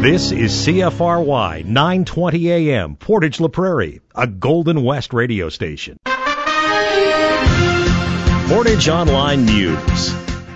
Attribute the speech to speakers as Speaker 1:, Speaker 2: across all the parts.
Speaker 1: This is CFRY 920 AM, Portage La Prairie, a Golden West radio station. Portage Online News.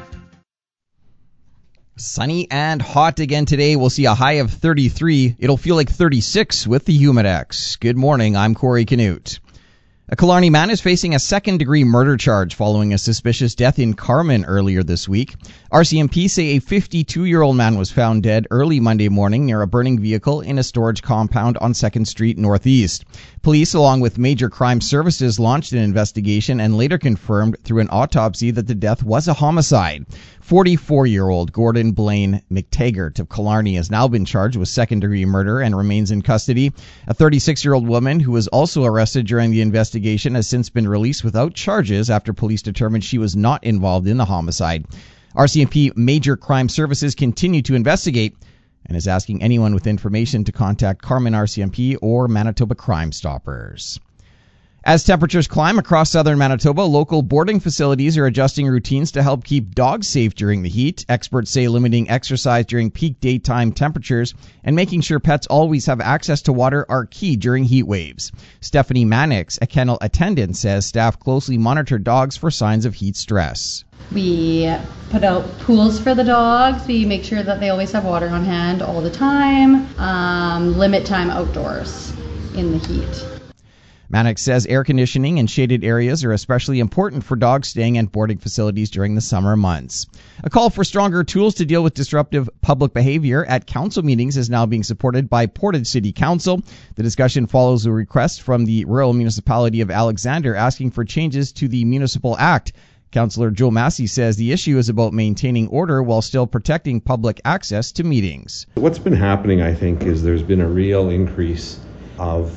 Speaker 2: Sunny and hot again today. We'll see a high of 33. It'll feel like 36 with the Humidex. Good morning. I'm Corey Canute. A Killarney man is facing a second-degree murder charge following a suspicious death in Carman earlier this week. RCMP say a 52-year-old man was found dead early Monday morning near a burning vehicle in a storage compound on 2nd Street Northeast. Police, along with Major Crime Services, launched an investigation and later confirmed through an autopsy that the death was a homicide. 44-year-old Gordon Blaine McTaggart of Killarney has now been charged with second-degree murder and remains in custody. A 36-year-old woman who was also arrested during the investigation has since been released without charges after police determined she was not involved in the homicide. RCMP Major Crime Services continue to investigate and is asking anyone with information to contact Carman RCMP or Manitoba Crime Stoppers. As temperatures climb across southern Manitoba, local boarding facilities are adjusting routines to help keep dogs safe during the heat. Experts say limiting exercise during peak daytime temperatures and making sure pets always have access to water are key during heat waves. Stephanie Mannix, a kennel attendant, says staff closely monitor dogs for signs of heat stress.
Speaker 3: We put out pools for the dogs. We make sure that they always have water on hand all the time. Limit time outdoors in the heat.
Speaker 2: Mannix says air conditioning in shaded areas are especially important for dogs staying at boarding facilities during the summer months. A call for stronger tools to deal with disruptive public behavior at council meetings is now being supported by Portage City Council. The discussion follows a request from the rural municipality of Alexander asking for changes to the Municipal Act. Councillor Joe Massey says the issue is about maintaining order while still protecting public access to meetings.
Speaker 4: What's been happening, I think, is there's been a real increase of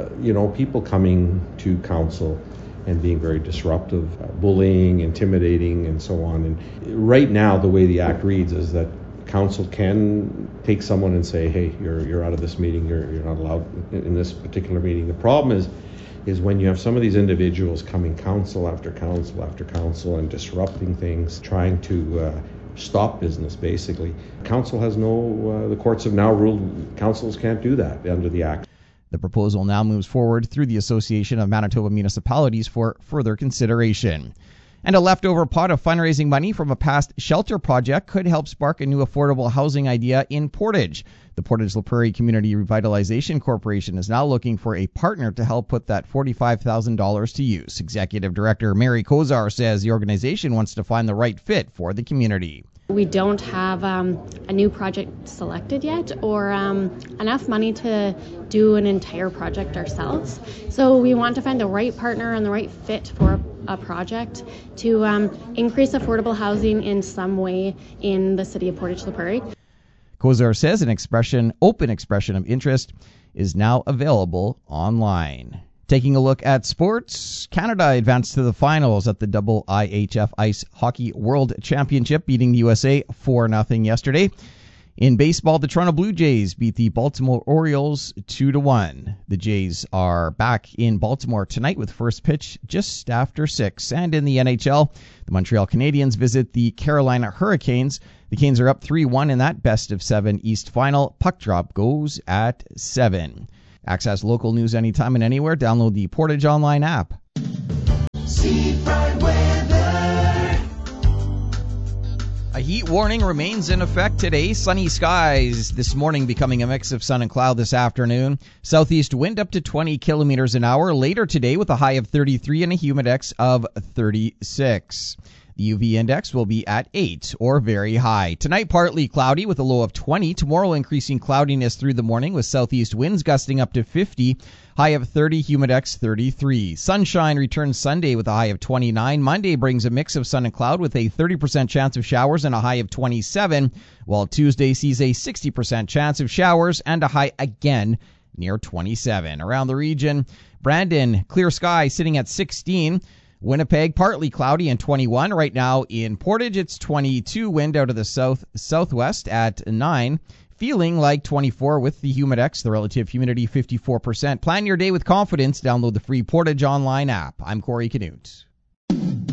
Speaker 4: people coming to council and being very disruptive, bullying, intimidating, and so on. And right now, the way the act reads is that council can take someone and say, "Hey, you're out of this meeting. You're not allowed in this particular meeting." The problem is when you have some of these individuals coming council after council after council and disrupting things, trying to stop business, basically. Council has the courts have now ruled councils can't do that under the act.
Speaker 2: The proposal now moves forward through the Association of Manitoba Municipalities for further consideration. And a leftover pot of fundraising money from a past shelter project could help spark a new affordable housing idea in Portage. The Portage La Prairie Community Revitalization Corporation is now looking for a partner to help put that $45,000 to use. Executive Director Mary Kozar says the organization wants to find the right fit for the community.
Speaker 5: We don't have a new project selected yet or enough money to do an entire project ourselves. So we want to find the right partner and the right fit for a project to increase affordable housing in some way in the city of Portage La Prairie.
Speaker 2: Kozar says an open expression of interest is now available online. Taking a look at sports, Canada advanced to the finals at the IIHF Ice Hockey World Championship, beating the USA 4-0 yesterday. In baseball, the Toronto Blue Jays beat the Baltimore Orioles 2-1. The Jays are back in Baltimore tonight with first pitch just after 6. And in the NHL, the Montreal Canadiens visit the Carolina Hurricanes. The Canes are up 3-1 in that best-of-7 East final. Puck drop goes at 7. Access local news anytime and anywhere. Download the Portage Online app.
Speaker 6: Seafront weather.
Speaker 2: A heat warning remains in effect today. Sunny skies this morning becoming a mix of sun and cloud this afternoon. Southeast wind up to 20 kilometers an hour later today with a high of 33 and a humidex of 36. The UV index will be at 8 or very high. Tonight, partly cloudy with a low of 20. Tomorrow, increasing cloudiness through the morning with southeast winds gusting up to 50. High of 30, humidex 33. Sunshine returns Sunday with a high of 29. Monday brings a mix of sun and cloud with a 30% chance of showers and a high of 27. While Tuesday sees a 60% chance of showers and a high again near 27. Around the region, Brandon, clear sky sitting at 16. Winnipeg, partly cloudy and 21. Right now in Portage, it's 22. Wind out of the southwest at 9. Feeling like 24 with the humidex, the relative humidity 54%. Plan your day with confidence. Download the free Portage Online app. I'm Corey Canute.